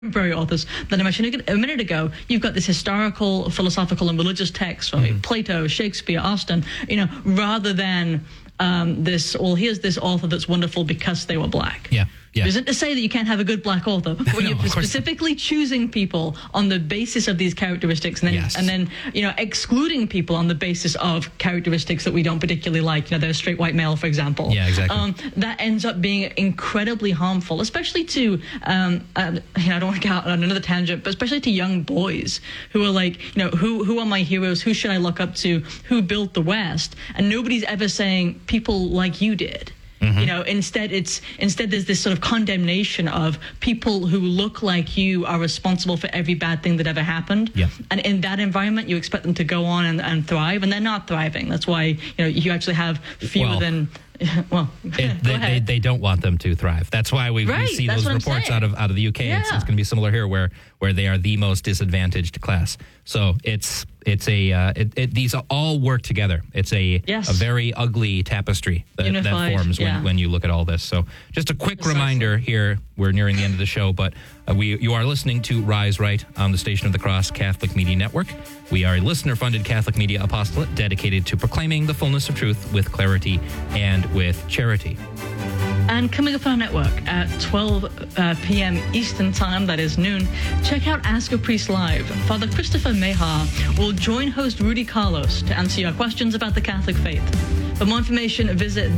contemporary authors that I mentioned a minute ago. You've got this historical, philosophical, and religious text from Plato, Shakespeare, Austen, rather than here's this author that's wonderful because they were black. Yeah. It isn't to say that you can't have a good black author, when you're specifically choosing people on the basis of these characteristics, and then excluding people on the basis of characteristics that we don't particularly like. They're a straight white male, for example. Yeah, exactly. That ends up being incredibly harmful, especially to I don't want to get out on another tangent, but especially to young boys who are like, who are my heroes? Who should I look up to? Who built the West? And nobody's ever saying people like you did. Instead there's this sort of condemnation of people who look like you are responsible for every bad thing that ever happened. Yeah. And in that environment, you expect them to go on and thrive, and they're not thriving. That's why you actually have fewer than. Well, they don't want them to thrive. That's why we see those reports out of the UK. Yeah. It's going to be similar here, where they are the most disadvantaged class. So these all work together. It's a very ugly tapestry that forms when you look at all this. So just a quick reminder here. We're nearing the end of the show, but you are listening to Rise Right on the Station of the Cross Catholic Media Network. We are a listener-funded Catholic media apostolate dedicated to proclaiming the fullness of truth with clarity and with charity. And coming up on our network at 12 p.m. Eastern Time, that is noon, check out Ask a Priest Live. Father Christopher Meha will join host Rudy Carlos to answer your questions about the Catholic faith. For more information, visit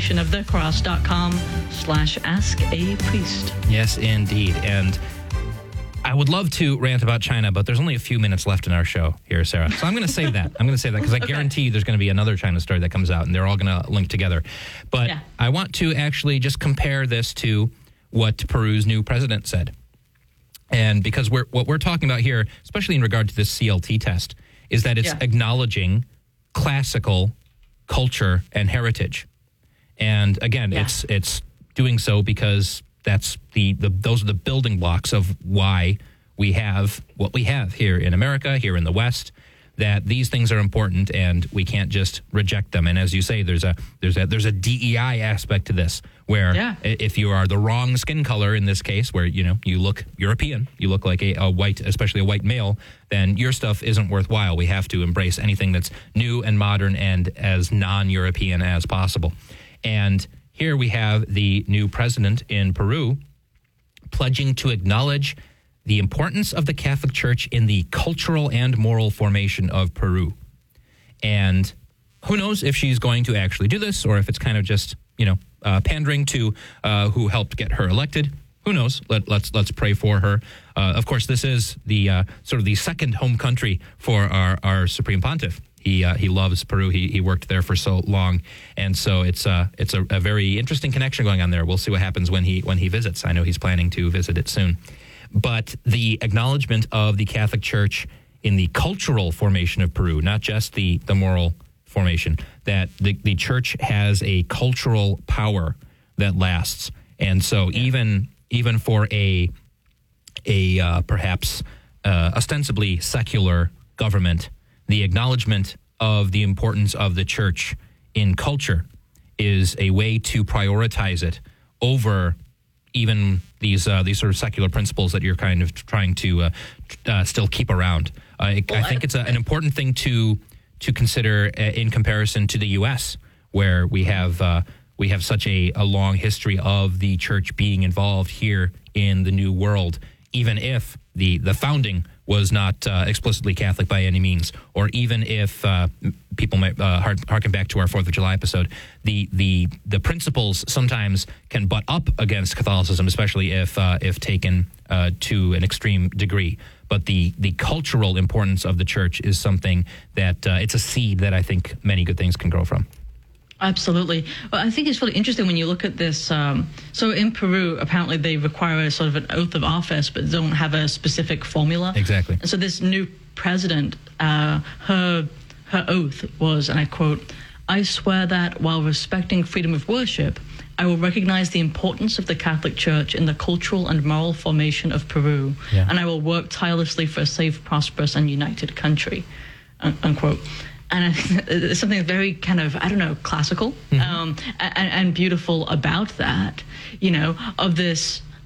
thestation.thecross.com/askapriest. Yes, indeed. And I would love to rant about China, but there's only a few minutes left in our show here, Sarah. So I'm going to save that. Because I guarantee you there's going to be another China story that comes out, and they're all going to link together. But I want to actually just compare this to what Peru's new president said. And because what we're talking about here, especially in regard to this CLT test, is that it's acknowledging classical culture and heritage. And again, it's doing so because that's those are the building blocks of why we have what we have here in America, here in the West, that these things are important and we can't just reject them. And as you say, there's a DEI aspect to this, where if you are the wrong skin color in this case, where you look European, you look like a white, especially a white male, then your stuff isn't worthwhile. We have to embrace anything that's new and modern and as non-European as possible. And here we have the new president in Peru pledging to acknowledge the importance of the Catholic Church in the cultural and moral formation of Peru. And who knows if she's going to actually do this, or if it's kind of just, pandering to who helped get her elected. Who knows? Let's pray for her. Of course, this is the sort of the second home country for our Supreme Pontiff. He loves Peru. He worked there for so long, and so it's a very interesting connection going on there. We'll see what happens when he visits. I know he's planning to visit it soon. But the acknowledgement of the Catholic Church in the cultural formation of Peru, not just the moral formation, that the Church has a cultural power that lasts, and so even for a perhaps ostensibly secular government, the acknowledgement of the importance of the Church in culture is a way to prioritize it over even these sort of secular principles that you're kind of trying to still keep around. I think it's an important thing to consider in comparison to the U.S., where we have such a long history of the Church being involved here in the New World, even if the founding was not explicitly Catholic by any means, or even if people might harken back to our 4th of July episode, the principles sometimes can butt up against Catholicism, especially if taken to an extreme degree. But the cultural importance of the Church is something that it's a seed that I think many good things can grow from. Absolutely. Well, I think it's really interesting when you look at this. So in Peru, apparently they require a sort of an oath of office, but don't have a specific formula. Exactly. And so this new president, her oath was, and I quote, "I swear that while respecting freedom of worship, I will recognize the importance of the Catholic Church in the cultural and moral formation of Peru, and I will work tirelessly for a safe, prosperous, and united country," unquote. And I think there's something very kind of, classical and beautiful about that, of this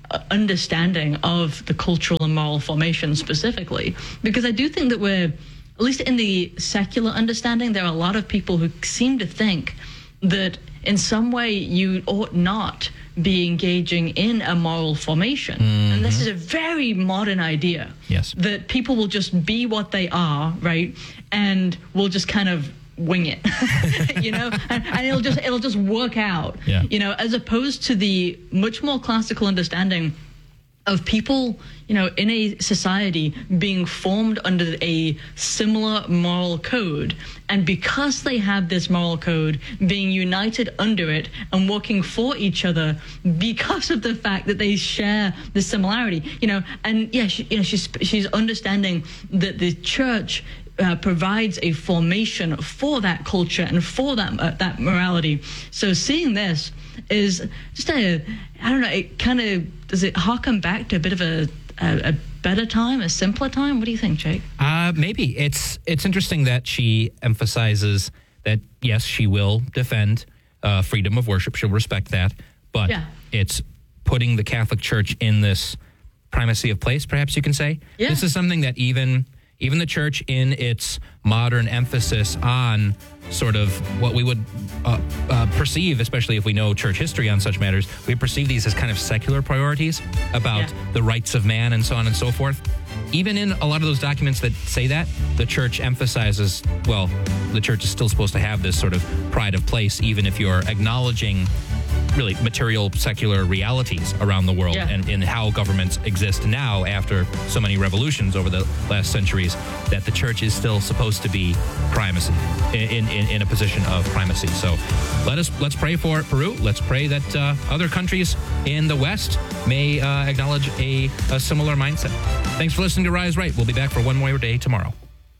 understanding of the cultural and moral formation specifically, because I do think that we're, at least in the secular understanding, there are a lot of people who seem to think that in some way you ought not be engaging in a moral formation. And this is a very modern idea. Yes. That people will just be what they are, right? And will just kind of wing it, you know, and it'll just work out, you know, as opposed to the much more classical understanding of people, you know, in a society being formed under a similar moral code, and because they have this moral code, being united under it and working for each other because of the fact that they share the similarity, you know. And yeah, she's understanding that the church provides a formation for that culture and for that morality. So seeing this is just I don't know, it kind of, does it harken back to a bit of a better time, a simpler time? What do you think, Jake? Maybe. It's interesting that she emphasizes that, yes, she will defend freedom of worship. She'll respect that. But it's putting the Catholic Church in this primacy of place, perhaps you can say. Yeah. This is something that even the church, in its modern emphasis on sort of what we would perceive, especially if we know church history on such matters, we perceive these as kind of secular priorities about the rights of man and so on and so forth. Even in a lot of those documents that say that, the church emphasizes, well, the church is still supposed to have this sort of pride of place, even if you're acknowledging really material secular realities around the world and in how governments exist now after so many revolutions over the last centuries, that the church is still supposed to be primacy, in a position of primacy. So let's pray for Peru. Let's pray that other countries in the West may acknowledge a similar mindset. Thanks for listening to Rise Right. We'll be back for one more day tomorrow.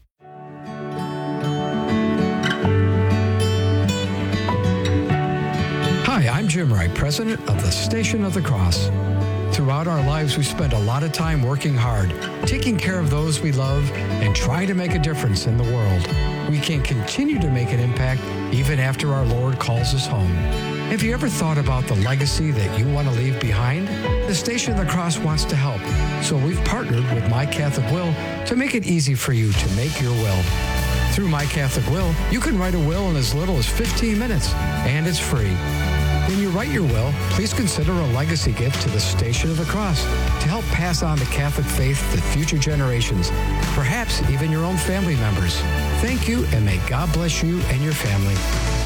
I'm Jim Wright, president of the Station of the Cross. Throughout our lives, we spend a lot of time working hard, taking care of those we love, and trying to make a difference in the world. We can continue to make an impact even after our Lord calls us home. Have you ever thought about the legacy that you want to leave behind? The Station of the Cross wants to help, so we've partnered with My Catholic Will to make it easy for you to make your will. Through My Catholic Will, you can write a will in as little as 15 minutes, and it's free. When you write your will, please consider a legacy gift to the Station of the Cross to help pass on the Catholic faith to future generations, perhaps even your own family members. Thank you, and may God bless you and your family.